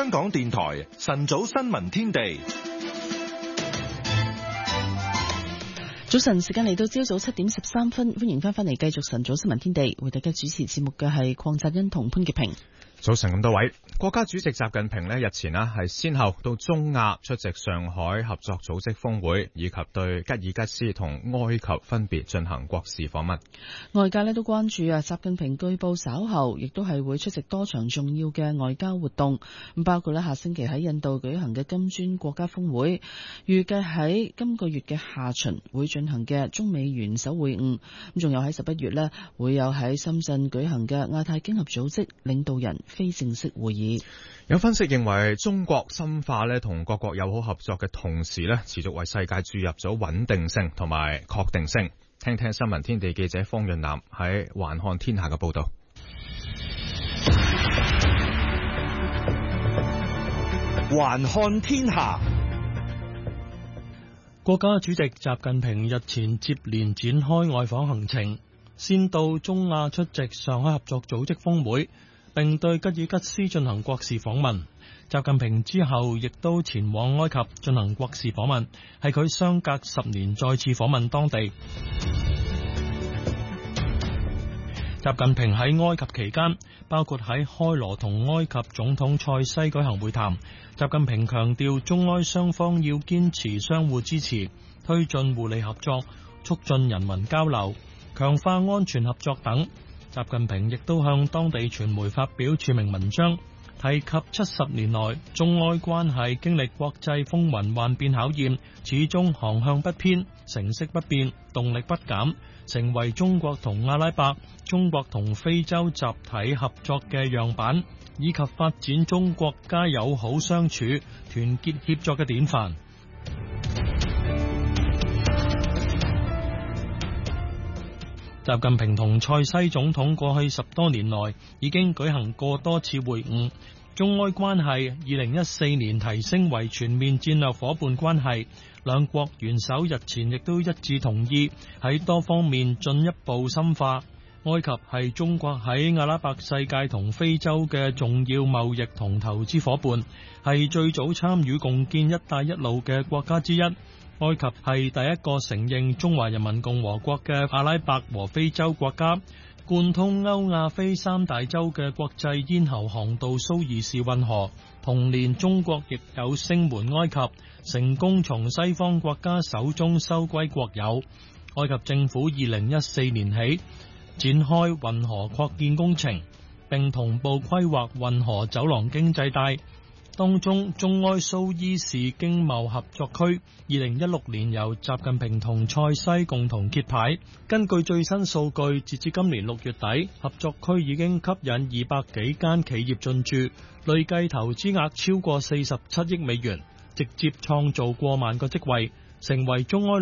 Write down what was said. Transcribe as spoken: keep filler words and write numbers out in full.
香港電台晨早新聞天地。 早晨，時間嚟到朝早七點十三分，歡迎翻返嚟繼續晨早新聞天地，為大家主持節目嘅係鄺澤恩同潘潔平。 早晨咁多位，國家主席習近平呢日前呢係先後到中亞出席上海合作組織峰會，以及對吉爾吉斯同埃及分別進行國事訪問。 外界呢都關注啊，習近平據報稍後亦都係會出席多場重要嘅外交活動，咁包括呢下星期喺印度舉行嘅金磚國家峰會，預計喺今個月嘅下旬會進行嘅中美元首會晤，咁仲有喺十一月呢會有喺深圳舉行嘅亞太經合組織領導人非正式會議。 有分析認為，中國深化咧同各國友好合作嘅同時咧，持續為世界注入咗穩定性同埋確定性。聽聽新聞天地記者方潤南喺環看天下嘅報道。 環看天下，國家主席習近平日前接連展開外訪行程，先到中亞出席上海合作組織峰會，並對吉爾吉斯進行國事訪問。習近平之後亦都前往埃及進行國事訪問，係佢相隔十年再次訪問當地。習近平喺埃及期間，包括喺開羅同埃及總統塞西舉行會談。習近平強調中埃雙方要堅持相互支持，推進互利合作，促進人民交流，強化安全合作等。習近平亦都向當地傳媒發表署名文章，提及七十年來中埃關係經歷國際風雲萬變考驗，始終航向不偏，成色不變，動力不減，成為中國同阿拉伯、中國同非洲集體合作嘅樣板，以及發展中國家友好相處、團結協作嘅典範。習近平同塞西總統過去十多年來已經舉行過多次會晤，中埃關係二零一四年提升為全面戰略夥伴關係，兩國元首日前亦都一致同意喺多方面進一步深化。埃及係中國喺阿拉伯世界同非洲嘅重要貿易同投資夥伴，係最早參與共建一帶一路嘅國家之一。埃及係第一個承認中華人民共和國嘅阿拉伯和非洲國家，貫通歐亞非三大洲嘅國際咽喉航道蘇伊士運河。同年，中國亦有聲援埃及，成功從西方國家手中收歸國有。埃及政府二零一四年起展開運河擴建工程，並同步規劃運河走廊經濟帶。當中，中埃蘇伊士經貿合作區二零一六年由習近平同塞西共同揭牌。根據最新數據，截至今年六月底，合作區已經吸引二百幾間企業進駐，累計投資額超過四十七億美元，直接創造過萬個職位，成為中埃